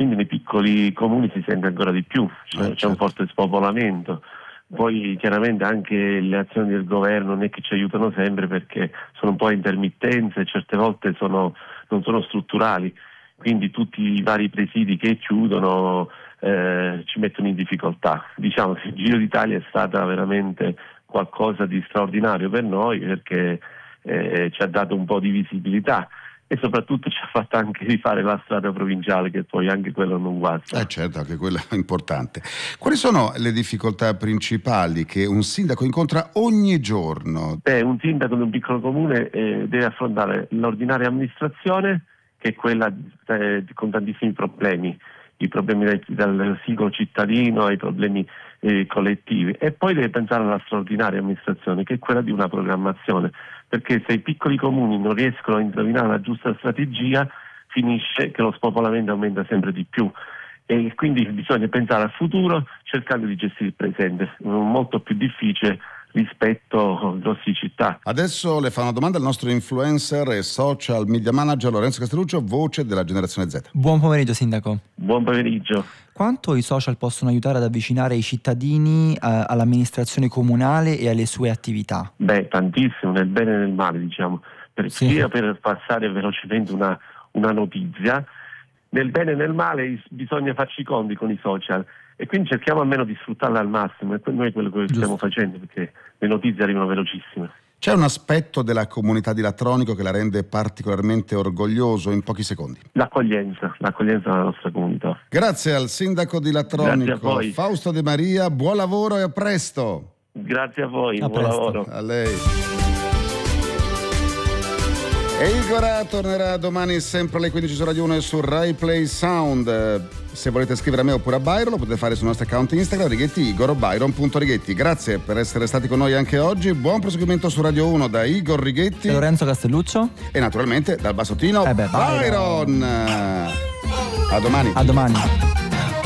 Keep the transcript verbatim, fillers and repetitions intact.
quindi nei piccoli comuni si sente ancora di più, cioè, eh, c'è certo. un forte spopolamento. Poi chiaramente anche le azioni del governo non è che ci aiutano sempre, perché sono un po' a intermittenze e certe volte sono, non sono strutturali, quindi tutti i vari presidi che chiudono eh, ci mettono in difficoltà. Diciamo che il Giro d'Italia è stata veramente qualcosa di straordinario per noi, perché eh, ci ha dato un po' di visibilità e soprattutto ci ha fatto anche rifare la strada provinciale, che poi anche quello non guasta. Eh certo, anche quello è importante. Quali sono le difficoltà principali che un sindaco incontra ogni giorno? Beh, un sindaco di un piccolo comune eh, deve affrontare l'ordinaria amministrazione, che è quella eh, con tantissimi problemi, i problemi dal, dal singolo cittadino ai problemi eh, collettivi, e poi deve pensare alla straordinaria amministrazione, che è quella di una programmazione, perché se i piccoli comuni non riescono a indovinare la giusta strategia, finisce che lo spopolamento aumenta sempre di più, e quindi bisogna pensare al futuro cercando di gestire il presente, molto più difficile rispetto a grossi città. Adesso le fa una domanda il nostro influencer e social media manager Lorenzo Castelluccio, voce della generazione Z. Buon pomeriggio sindaco. Buon pomeriggio. Quanto i social possono aiutare ad avvicinare i cittadini eh, all'amministrazione comunale e alle sue attività? Beh, tantissimo, nel bene e nel male, diciamo, per, Sì. sia per passare velocemente una, una notizia, nel bene e nel male bisogna farci i conti con i social, e quindi cerchiamo almeno di sfruttarla al massimo, e noi è quello che Giusto. stiamo facendo, perché le notizie arrivano velocissime. C'è un aspetto della comunità di Latronico che la rende particolarmente orgoglioso, in pochi secondi. L'accoglienza, l'accoglienza della nostra comunità. Grazie al sindaco di Grazie a Latronico, voi. Fausto De Maria, buon lavoro e a presto. Grazie a voi, A buon presto. lavoro. A lei. E Igor tornerà domani sempre alle quindici su Radio uno e su Rai Play Sound. Se volete scrivere a me oppure a Byron lo potete fare sul nostro account Instagram Righetti Igor o Byron punto Righetti. Grazie per essere stati con noi anche oggi. Buon proseguimento su Radio uno da Igor Righetti E Lorenzo Castelluccio. e naturalmente dal Bassottino Eh beh, Byron. Byron. A domani. A domani.